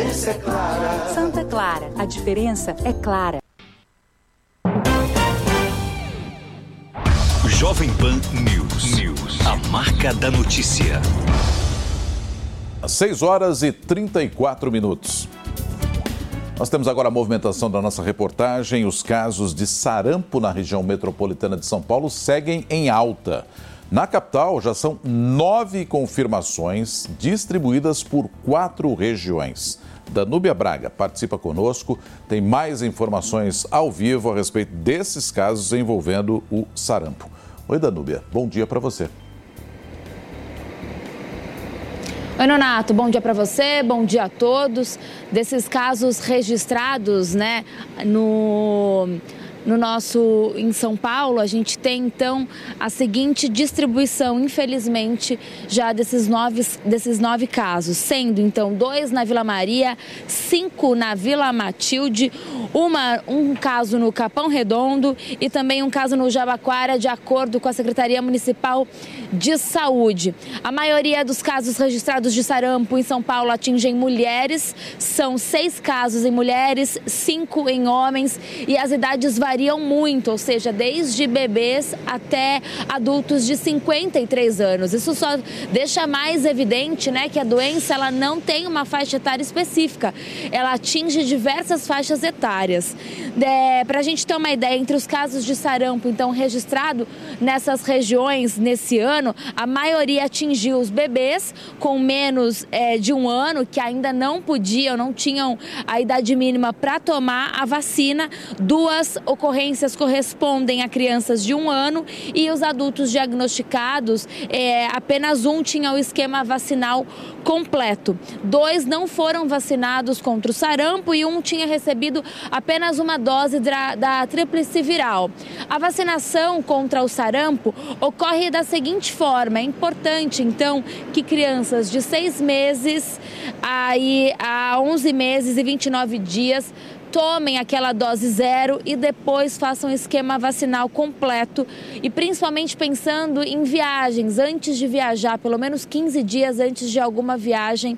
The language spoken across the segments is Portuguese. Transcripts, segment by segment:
diferença é clara. Santa Clara, a diferença é clara. Jovem Pan News. A marca da notícia. Às 6h34. Nós temos agora a movimentação da nossa reportagem. Os casos de sarampo na região metropolitana de São Paulo seguem em alta. Na capital, já são 9 confirmações distribuídas por 4 regiões. Danúbia Braga participa conosco, tem mais informações ao vivo a respeito desses casos envolvendo o sarampo. Oi, Danúbia, bom dia para você. Oi, Nonato, bom dia para você, bom dia a todos. Desses casos registrados, em São Paulo, a gente tem então a seguinte distribuição, infelizmente, já desses nove casos, sendo então 2 na Vila Maria, 5 na Vila Matilde, um caso no Capão Redondo e também um caso no Jabaquara, de acordo com a Secretaria Municipal de Saúde. A maioria dos casos registrados de sarampo em São Paulo atingem mulheres, são 6 casos em mulheres, 5 em homens e as idades variam muito, ou seja, desde bebês até adultos de 53 anos. Isso só deixa mais evidente, que a doença ela não tem uma faixa etária específica, ela atinge diversas faixas etárias. Para a gente ter uma ideia, entre os casos de sarampo, então, registrado nessas regiões nesse ano, a maioria atingiu os bebês com menos de 1 ano, que ainda não tinham a idade mínima para tomar a vacina. 2 ocorrências correspondem a crianças de 1 ano e os adultos diagnosticados, apenas 1 tinha o esquema vacinal completo. 2 não foram vacinados contra o sarampo e 1 tinha recebido apenas uma dose da tríplice viral. A vacinação contra o sarampo ocorre da seguinte forma: é importante, então, que crianças de 6 meses a 11 meses e 29 dias tomem aquela dose 0 e depois façam o esquema vacinal completo. E principalmente pensando em viagens, antes de viajar, pelo menos 15 dias antes de alguma viagem,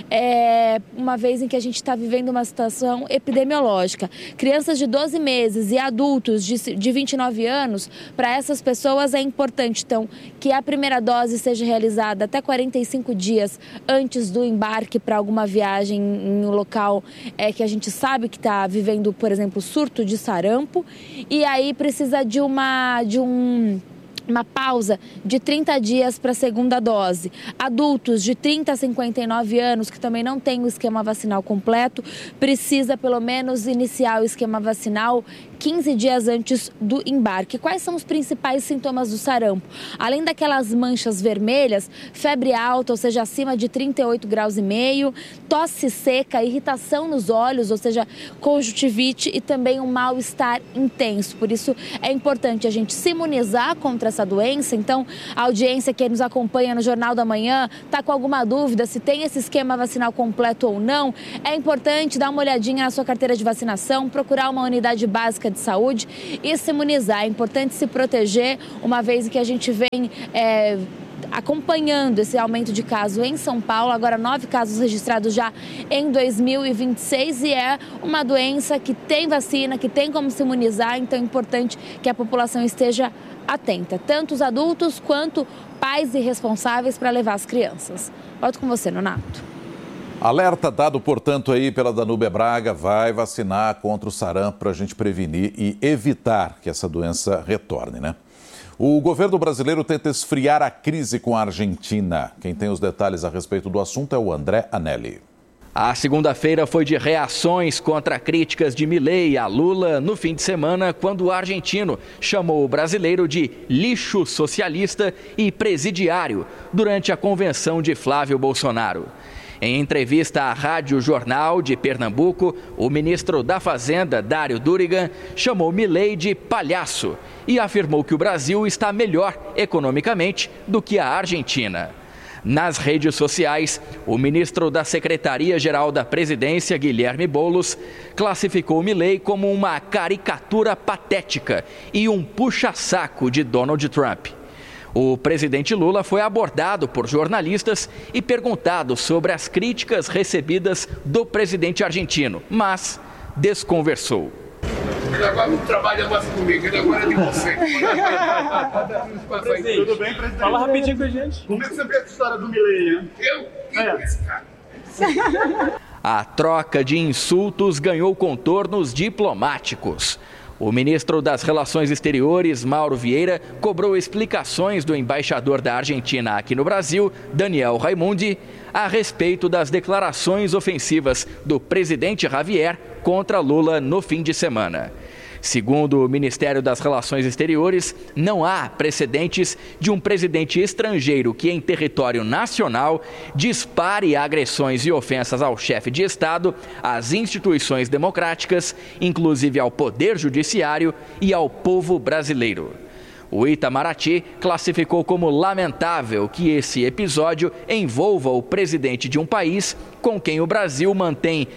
uma vez em que a gente está vivendo uma situação epidemiológica. Crianças de 12 meses e adultos de 29 anos, para essas pessoas é importante, então, que a primeira dose seja realizada até 45 dias antes do embarque para alguma viagem em um local que a gente sabe que está vivendo, por exemplo, surto de sarampo, e aí precisa de uma pausa de 30 dias para a segunda dose. Adultos de 30 a 59 anos que também não têm o esquema vacinal completo, precisa pelo menos iniciar o esquema vacinal 15 dias antes do embarque. Quais são os principais sintomas do sarampo? Além daquelas manchas vermelhas, febre alta, ou seja, acima de 38 graus e meio, tosse seca, irritação nos olhos, ou seja, conjuntivite e também um mal-estar intenso. Por isso é importante a gente se imunizar contra essa doença. Então, a audiência que nos acompanha no Jornal da Manhã está com alguma dúvida se tem esse esquema vacinal completo ou não, é importante dar uma olhadinha na sua carteira de vacinação, procurar uma unidade básica de saúde e se imunizar. É importante se proteger, uma vez que a gente vem acompanhando esse aumento de casos em São Paulo, agora 9 casos registrados já em 2026, e é uma doença que tem vacina, que tem como se imunizar, então é importante que a população esteja atenta, tanto os adultos quanto pais e responsáveis para levar as crianças. Volto com você, Nonato. Alerta dado, portanto, aí pela Danúbia Braga, vai vacinar contra o sarampo para a gente prevenir e evitar que essa doença retorne, né? O governo brasileiro tenta esfriar a crise com a Argentina. Quem tem os detalhes a respeito do assunto é o André Anelli. A segunda-feira foi de reações contra críticas de Milei a Lula no fim de semana, quando o argentino chamou o brasileiro de lixo socialista e presidiário durante a convenção de Flávio Bolsonaro. Em entrevista à Rádio Jornal de Pernambuco, o ministro da Fazenda, Dário Durigan, chamou Milei de palhaço e afirmou que o Brasil está melhor economicamente do que a Argentina. Nas redes sociais, o ministro da Secretaria-Geral da Presidência, Guilherme Boulos, classificou Milei como uma caricatura patética e um puxa-saco de Donald Trump. O presidente Lula foi abordado por jornalistas e perguntado sobre as críticas recebidas do presidente argentino, mas desconversou. Ele agora não trabalha mais comigo, ele agora é de você. Tudo bem, presidente? Fala rapidinho com a gente. Como é que você vê essa história do Milei, hein? Eu? Quem é esse cara? A troca de insultos ganhou contornos diplomáticos. O ministro das Relações Exteriores, Mauro Vieira, cobrou explicações do embaixador da Argentina aqui no Brasil, Daniel Raimundi, a respeito das declarações ofensivas do presidente Javier contra Lula no fim de semana. Segundo o Ministério das Relações Exteriores, não há precedentes de um presidente estrangeiro que, em território nacional, dispare agressões e ofensas ao chefe de Estado, às instituições democráticas, inclusive ao Poder Judiciário e ao povo brasileiro. O Itamaraty classificou como lamentável que esse episódio envolva o presidente de um país com quem o Brasil mantém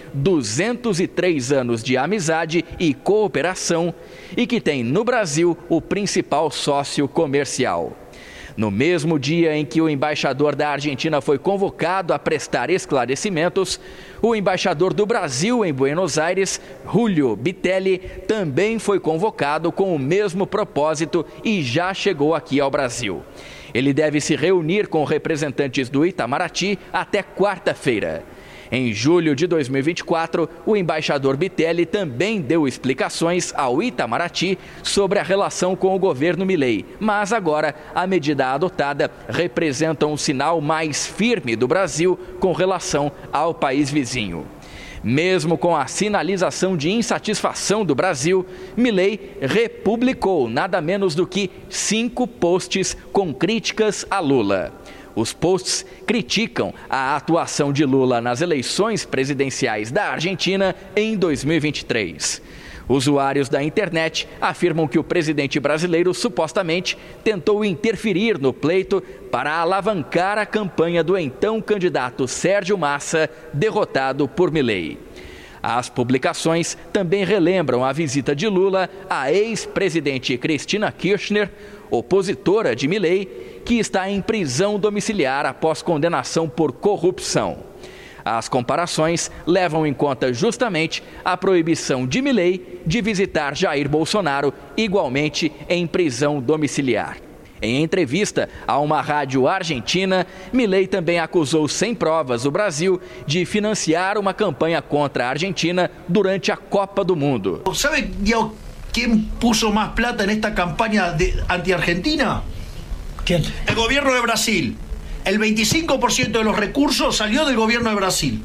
203 anos de amizade e cooperação e que tem no Brasil o principal sócio comercial. No mesmo dia em que o embaixador da Argentina foi convocado a prestar esclarecimentos, o embaixador do Brasil em Buenos Aires, Julio Bitelli, também foi convocado com o mesmo propósito e já chegou aqui ao Brasil. Ele deve se reunir com representantes do Itamaraty até quarta-feira. Em julho de 2024, o embaixador Bitelli também deu explicações ao Itamaraty sobre a relação com o governo Milei, mas agora a medida adotada representa um sinal mais firme do Brasil com relação ao país vizinho. Mesmo com a sinalização de insatisfação do Brasil, Milei republicou nada menos do que 5 posts com críticas a Lula. Os posts criticam a atuação de Lula nas eleições presidenciais da Argentina em 2023. Usuários da internet afirmam que o presidente brasileiro supostamente tentou interferir no pleito para alavancar a campanha do então candidato Sérgio Massa, derrotado por Milei. As publicações também relembram a visita de Lula à ex-presidente Cristina Kirchner, opositora de Milei, que está em prisão domiciliar após condenação por corrupção. As comparações levam em conta justamente a proibição de Milei de visitar Jair Bolsonaro, igualmente em prisão domiciliar. Em entrevista a uma rádio argentina, Milei também acusou sem provas o Brasil de financiar uma campanha contra a Argentina durante a Copa do Mundo. ¿Sabe quién puso más plata en esta campaña anti-Argentina? ¿Quién? El gobierno de Brasil. El 25% de los recursos salió del gobierno de Brasil.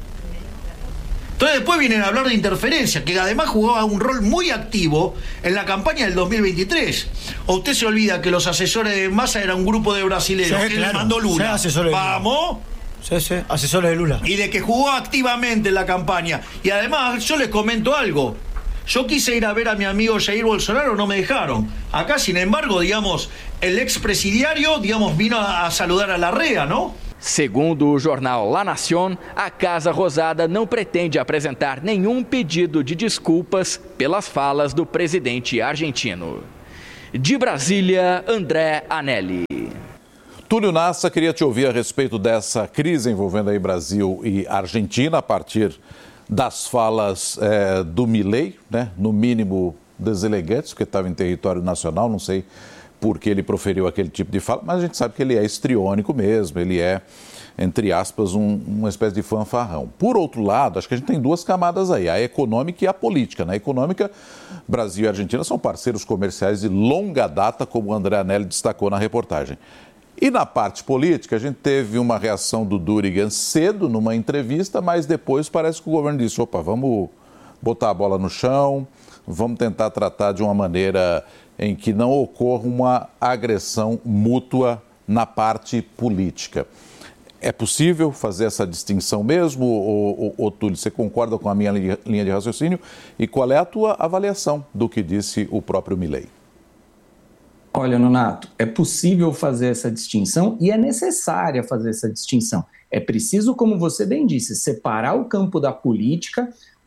Entonces después vienen a hablar de interferencia, que además jugaba un rol muy activo en la campaña del 2023. ¿O usted se olvida que los asesores de Massa eran un grupo de brasileños que le mandó Lula? ¡Vamos! Sí, asesores de Lula. Y de que jugó activamente en la campaña. Y además, yo les comento algo. Yo quise ir a ver a mi amigo Jair Bolsonaro, no me dejaron. Acá, sin embargo, digamos, el expresidiario, digamos, vino a saludar a Larrea, ¿no? Segundo o jornal La Nación, a Casa Rosada não pretende apresentar nenhum pedido de desculpas pelas falas do presidente argentino. De Brasília, André Anelli. Túlio Nassa, queria te ouvir a respeito dessa crise envolvendo aí Brasil e Argentina, a partir das falas do Milei, né? No mínimo deselegantes, porque estava em território nacional, não sei por que ele proferiu aquele tipo de fala, mas a gente sabe que ele é histriônico mesmo, ele é, entre aspas, uma espécie de fanfarrão. Por outro lado, acho que a gente tem duas camadas aí, a econômica e a política. Na econômica, Brasil e Argentina são parceiros comerciais de longa data, como o André Anelli destacou na reportagem. E na parte política, a gente teve uma reação do Durigan cedo, numa entrevista, mas depois parece que o governo disse, opa, vamos botar a bola no chão, vamos tentar tratar de uma maneira em que não ocorra uma agressão mútua na parte política. É possível fazer essa distinção mesmo, ou Túlio, você concorda com a minha linha de raciocínio? E qual é a tua avaliação do que disse o próprio Milei? Olha, Nonato, é possível fazer essa distinção e é necessária fazer essa distinção. É preciso, como você bem disse, separar o campo da política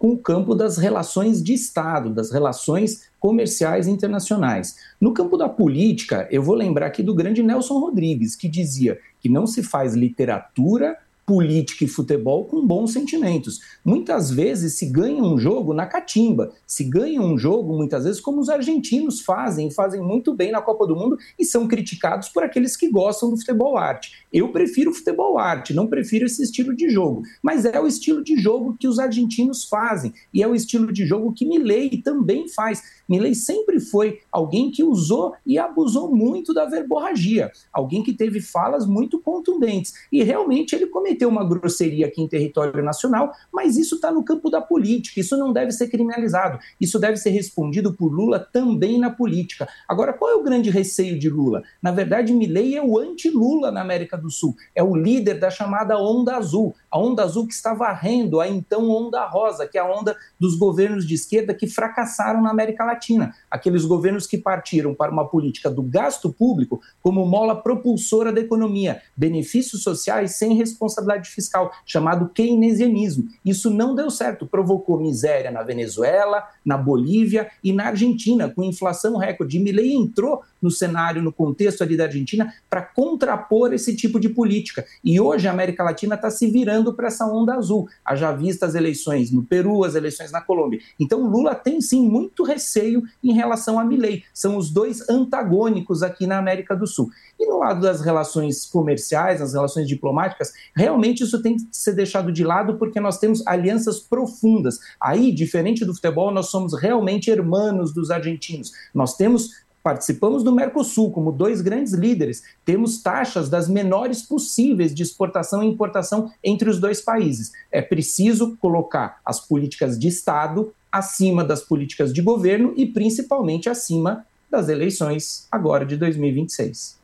com o campo das relações de Estado, das relações comerciais internacionais. No campo da política, eu vou lembrar aqui do grande Nelson Rodrigues, que dizia que não se faz literatura, política e futebol com bons sentimentos. Muitas vezes se ganha um jogo na catimba, se ganha um jogo muitas vezes como os argentinos fazem muito bem na Copa do Mundo e são criticados por aqueles que gostam do futebol arte. Eu prefiro o futebol arte, não prefiro esse estilo de jogo, mas é o estilo de jogo que os argentinos fazem e é o estilo de jogo que Milei também faz. Milei sempre foi alguém que usou e abusou muito da verborragia, alguém que teve falas muito contundentes e realmente ele cometeu uma grosseria aqui em território nacional, mas isso está no campo da política, isso não deve ser criminalizado, isso deve ser respondido por Lula também na política. Agora, qual é o grande receio de Lula? Na verdade, Milei é o anti-Lula na América do Sul, é o líder da chamada Onda Azul, a Onda Azul que está varrendo a então Onda Rosa, que é a onda dos governos de esquerda que fracassaram na América Latina, aqueles governos que partiram para uma política do gasto público como mola propulsora da economia, benefícios sociais sem responsabilidade fiscal, chamado keynesianismo. Isso não deu certo, provocou miséria na Venezuela, na Bolívia e na Argentina, com inflação recorde. Milei entrou no cenário, no contexto ali da Argentina, para contrapor esse tipo de política. E hoje a América Latina está se virando para essa onda azul. Haja vista as eleições no Peru, as eleições na Colômbia. Então Lula tem sim muito receio em relação a Milei. São os dois antagônicos aqui na América do Sul. E no lado das relações comerciais, das relações diplomáticas, realmente isso tem que ser deixado de lado porque nós temos alianças profundas. Aí, diferente do futebol, nós somos realmente hermanos dos argentinos. Participamos do Mercosul como dois grandes líderes, temos taxas das menores possíveis de exportação e importação entre os dois países. É preciso colocar as políticas de Estado acima das políticas de governo e principalmente acima das eleições agora de 2026.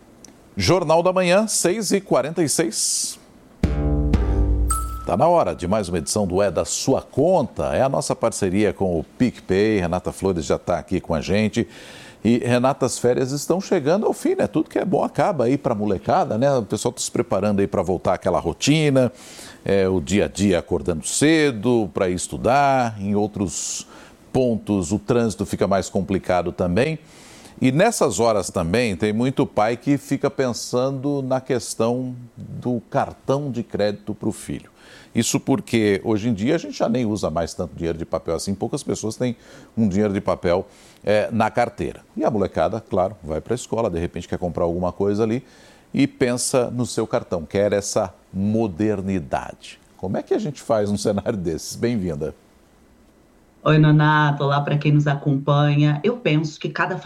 Jornal da Manhã, 6h46. Está na hora de mais uma edição do É da Sua Conta. É a nossa parceria com o PicPay. Renata Flores já está aqui com a gente. E, Renata, as férias estão chegando ao fim, né? Tudo que é bom acaba aí para a molecada, né? O pessoal está se preparando aí para voltar àquela rotina, o dia a dia acordando cedo para ir estudar. Em outros pontos o trânsito fica mais complicado também. E nessas horas também tem muito pai que fica pensando na questão do cartão de crédito para o filho. Isso porque hoje em dia a gente já nem usa mais tanto dinheiro de papel assim, poucas pessoas têm um dinheiro de papel na carteira. E a molecada, claro, vai para a escola, de repente quer comprar alguma coisa ali e pensa no seu cartão, quer essa modernidade. Como é que a gente faz um cenário desses? Bem-vinda. Oi, Nonato, olá para quem nos acompanha. Eu penso que a cada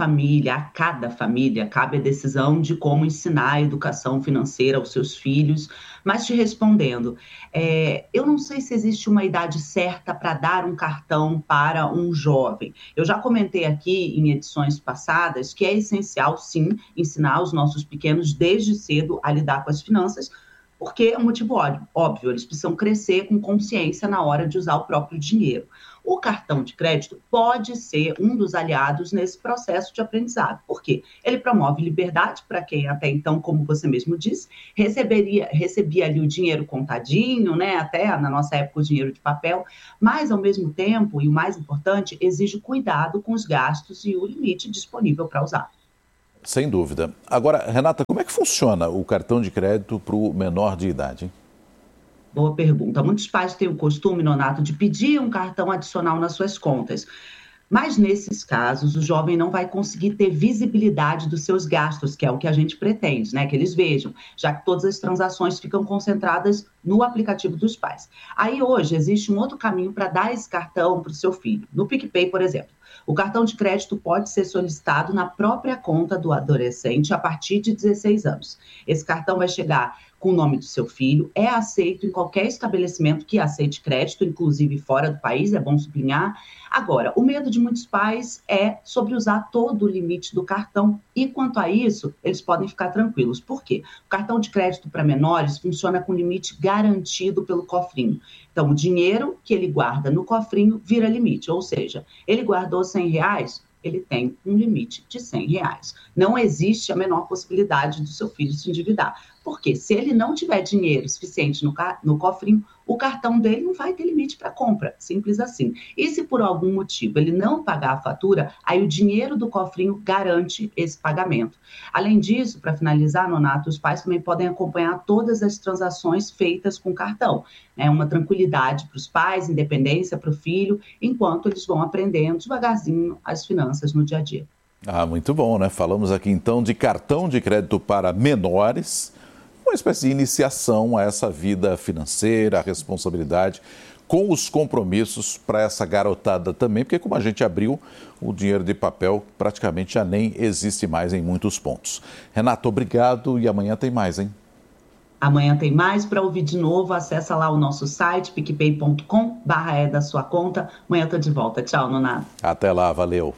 família, cabe a decisão de como ensinar a educação financeira aos seus filhos. Mas te respondendo, eu não sei se existe uma idade certa para dar um cartão para um jovem. Eu já comentei aqui em edições passadas que é essencial, sim, ensinar os nossos pequenos desde cedo a lidar com as finanças, porque é um motivo óbvio, eles precisam crescer com consciência na hora de usar o próprio dinheiro. O cartão de crédito pode ser um dos aliados nesse processo de aprendizado. Por quê? Ele promove liberdade para quem até então, como você mesmo disse, recebia ali o dinheiro contadinho, né? Até na nossa época o dinheiro de papel, mas ao mesmo tempo, e o mais importante, exige cuidado com os gastos e o limite disponível para usar. Sem dúvida. Agora, Renata, como é que funciona o cartão de crédito para o menor de idade, hein? Boa pergunta. Muitos pais têm o costume, Nonato, de pedir um cartão adicional nas suas contas. Mas, nesses casos, o jovem não vai conseguir ter visibilidade dos seus gastos, que é o que a gente pretende, né? Que eles vejam, já que todas as transações ficam concentradas no aplicativo dos pais. Aí, hoje, existe um outro caminho para dar esse cartão para o seu filho. No PicPay, por exemplo. O cartão de crédito pode ser solicitado na própria conta do adolescente a partir de 16 anos. Esse cartão vai chegar com o nome do seu filho, é aceito em qualquer estabelecimento que aceite crédito, inclusive fora do país, é bom sublinhar. Agora, o medo de muitos pais é sobre usar todo o limite do cartão. E quanto a isso, eles podem ficar tranquilos. Por quê? O cartão de crédito para menores funciona com limite garantido pelo cofrinho. Então, o dinheiro que ele guarda no cofrinho vira limite, ou seja, ele guardou R$100, ele tem um limite de R$100. Não existe a menor possibilidade do seu filho se endividar. Porque se ele não tiver dinheiro suficiente no cofrinho, o cartão dele não vai ter limite para compra, simples assim. E se por algum motivo ele não pagar a fatura, aí o dinheiro do cofrinho garante esse pagamento. Além disso, para finalizar, Nonato, os pais também podem acompanhar todas as transações feitas com cartão. É uma tranquilidade para os pais, independência para o filho, enquanto eles vão aprendendo devagarzinho as finanças no dia a dia. Ah, muito bom, né? Falamos aqui então de cartão de crédito para menores, uma espécie de iniciação a essa vida financeira, a responsabilidade, com os compromissos para essa garotada também, porque como a gente abriu, o dinheiro de papel praticamente já nem existe mais em muitos pontos. Renato, obrigado e amanhã tem mais, hein? Amanhã tem mais. Para ouvir de novo, acessa lá o nosso site, picpay.com/da sua conta. Amanhã tô de volta. Tchau, Nonato. Até lá, valeu.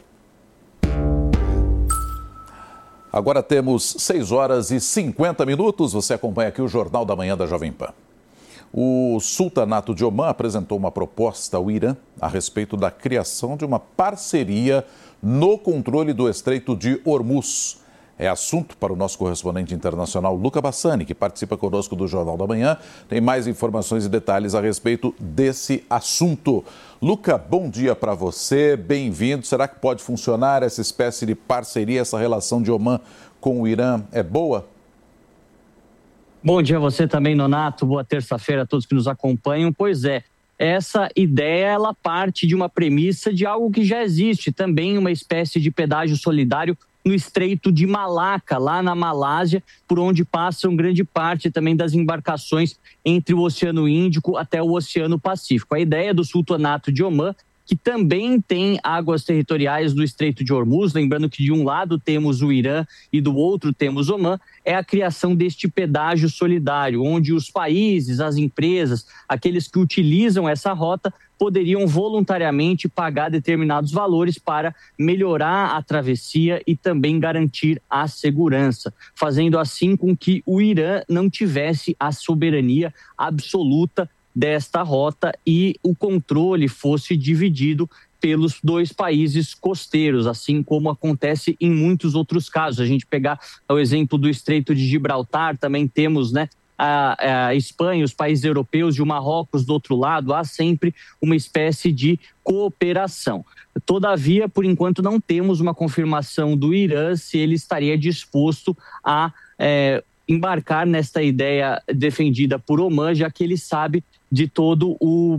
Agora temos 6 horas e 50 minutos. Você acompanha aqui o Jornal da Manhã da Jovem Pan. O Sultanato de Omã apresentou uma proposta ao Irã a respeito da criação de uma parceria no controle do Estreito de Hormuz. É assunto para o nosso correspondente internacional, Luca Bassani, que participa conosco do Jornal da Manhã. Tem mais informações e detalhes a respeito desse assunto. Luca, bom dia para você, bem-vindo. Será que pode funcionar essa espécie de parceria, essa relação de Omã com o Irã é boa? Bom dia a você também, Nonato. Boa terça-feira a todos que nos acompanham. Pois é, essa ideia ela parte de uma premissa de algo que já existe, também uma espécie de pedágio solidário no Estreito de Malaca, lá na Malásia, por onde passam grande parte também das embarcações entre o Oceano Índico até o Oceano Pacífico. A ideia do Sultanato de Omã, que também tem águas territoriais do Estreito de Hormuz, lembrando que de um lado temos o Irã e do outro temos Omã, é a criação deste pedágio solidário, onde os países, as empresas, aqueles que utilizam essa rota, poderiam voluntariamente pagar determinados valores para melhorar a travessia e também garantir a segurança, fazendo assim com que o Irã não tivesse a soberania absoluta desta rota e o controle fosse dividido pelos 2 países costeiros, assim como acontece em muitos outros casos. A gente pegar o exemplo do Estreito de Gibraltar, também temos, né, a Espanha, os países europeus e o Marrocos do outro lado, há sempre uma espécie de cooperação. Todavia, por enquanto, não temos uma confirmação do Irã se ele estaria disposto a embarcar nesta ideia defendida por Omã, já que ele sabe de todo o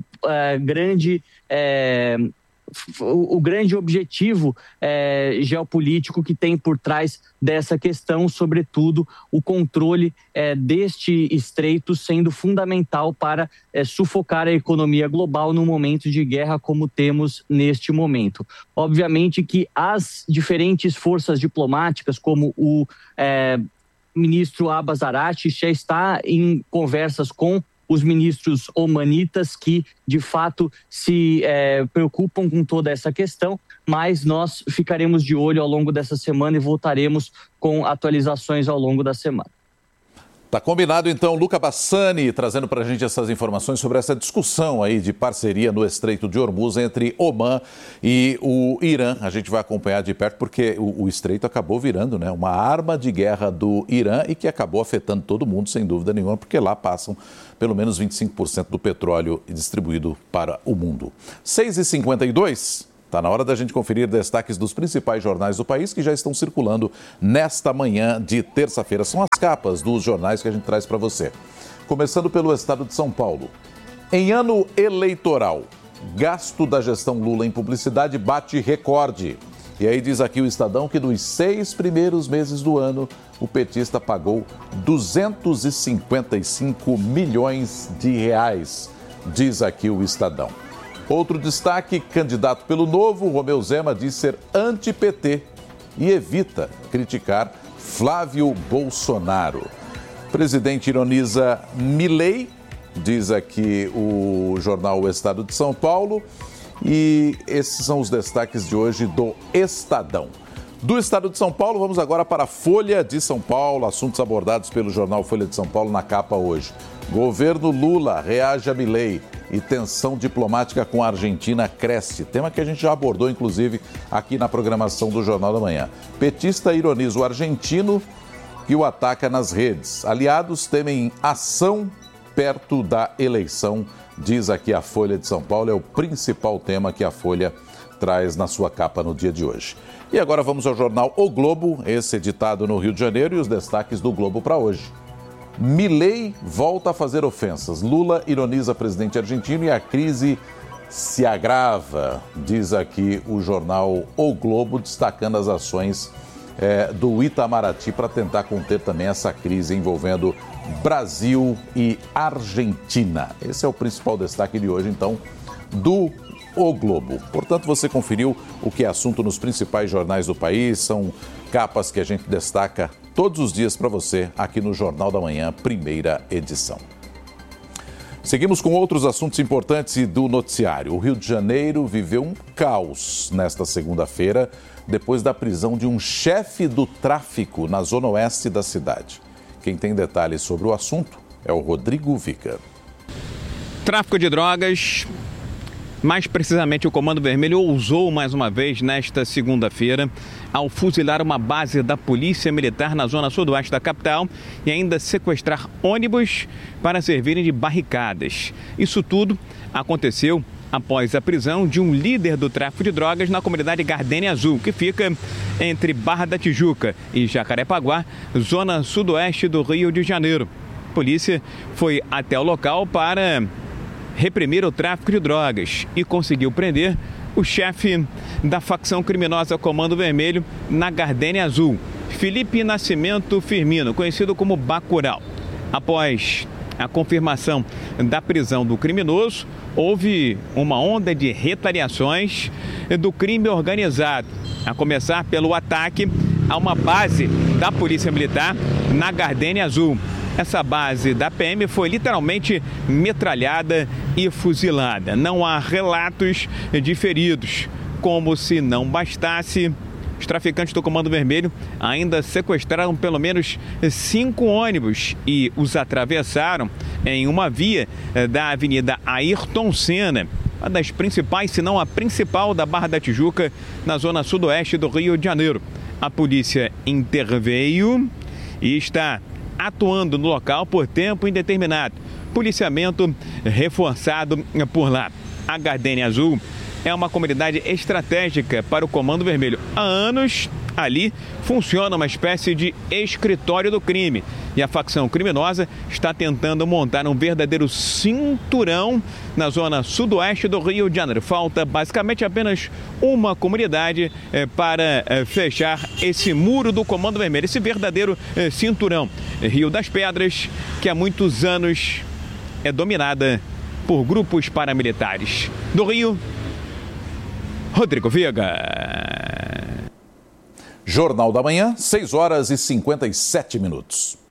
grande objetivo geopolítico que tem por trás dessa questão, sobretudo o controle deste estreito sendo fundamental para sufocar a economia global num momento de guerra como temos neste momento. Obviamente que as diferentes forças diplomáticas, como o ministro Abbas Araghchi, já está em conversas com os ministros omanitas que, de fato, se preocupam com toda essa questão, mas nós ficaremos de olho ao longo dessa semana e voltaremos com atualizações ao longo da semana. Tá combinado, então, Luca Bassani trazendo para a gente essas informações sobre essa discussão aí de parceria no Estreito de Hormuz entre Omã e o Irã. A gente vai acompanhar de perto porque o Estreito acabou virando, né, uma arma de guerra do Irã e que acabou afetando todo mundo, sem dúvida nenhuma, porque lá passam pelo menos 25% do petróleo distribuído para o mundo. 6h52. Está na hora da gente conferir destaques dos principais jornais do país que já estão circulando nesta manhã de terça-feira. São as capas dos jornais que a gente traz para você. Começando pelo estado de São Paulo. Em ano eleitoral, gasto da gestão Lula em publicidade bate recorde. E aí diz aqui o Estadão que nos 6 primeiros meses do ano, o petista pagou 255 milhões de reais, diz aqui o Estadão. Outro destaque, candidato pelo Novo, Romeu Zema diz ser anti-PT e evita criticar Flávio Bolsonaro. Presidente ironiza Milei, diz aqui o jornal O Estado de São Paulo. E esses são os destaques de hoje do Estadão. Do Estado de São Paulo, vamos agora para a Folha de São Paulo, assuntos abordados pelo jornal Folha de São Paulo na capa hoje. Governo Lula reage a Milei e tensão diplomática com a Argentina cresce. Tema que a gente já abordou, inclusive, aqui na programação do Jornal da Manhã. Petista ironiza o argentino que o ataca nas redes. Aliados temem ação perto da eleição, diz aqui a Folha de São Paulo. É o principal tema que a Folha traz na sua capa no dia de hoje. E agora vamos ao jornal O Globo, esse editado no Rio de Janeiro, e os destaques do Globo para hoje. Milei volta a fazer ofensas. Lula ironiza presidente argentino e a crise se agrava, diz aqui o jornal O Globo, destacando as ações do Itamaraty para tentar conter também essa crise envolvendo Brasil e Argentina. Esse é o principal destaque de hoje, então, do O Globo. Portanto, você conferiu o que é assunto nos principais jornais do país. São capas que a gente destaca todos os dias para você aqui no Jornal da Manhã, primeira edição. Seguimos com outros assuntos importantes do noticiário. O Rio de Janeiro viveu um caos nesta segunda-feira, depois da prisão de um chefe do tráfico na zona oeste da cidade. Quem tem detalhes sobre o assunto é o Rodrigo Vica. Tráfico de drogas, mais precisamente o Comando Vermelho, ousou mais uma vez nesta segunda-feira ao fuzilar uma base da Polícia Militar na zona sudoeste da capital e ainda sequestrar ônibus para servirem de barricadas. Isso tudo aconteceu após a prisão de um líder do tráfico de drogas na comunidade Gardenia Azul, que fica entre Barra da Tijuca e Jacarepaguá, zona sudoeste do Rio de Janeiro. A polícia foi até o local para reprimir o tráfico de drogas e conseguiu prender o chefe da facção criminosa Comando Vermelho na Gardenia Azul, Felipe Nascimento Firmino, conhecido como Bacurau. Após a confirmação da prisão do criminoso, houve uma onda de retaliações do crime organizado, a começar pelo ataque a uma base da Polícia Militar na Gardenia Azul. Essa base da PM foi literalmente metralhada e fuzilada. Não há relatos de feridos. Como se não bastasse, os traficantes do Comando Vermelho ainda sequestraram pelo menos 5 ônibus e os atravessaram em uma via da Avenida Ayrton Senna, uma das principais, se não a principal, da Barra da Tijuca, na zona sudoeste do Rio de Janeiro. A polícia interveio e está atuando no local por tempo indeterminado. Policiamento reforçado por lá. A Gardenia Azul é uma comunidade estratégica para o Comando Vermelho. Há anos, ali funciona uma espécie de escritório do crime. E a facção criminosa está tentando montar um verdadeiro cinturão na zona sudoeste do Rio de Janeiro. Falta basicamente apenas uma comunidade para fechar esse muro do Comando Vermelho, esse verdadeiro cinturão. Rio das Pedras, que há muitos anos é dominada por grupos paramilitares. Do Rio, Rodrigo Viga. Jornal da Manhã, 6 horas e 57 minutos.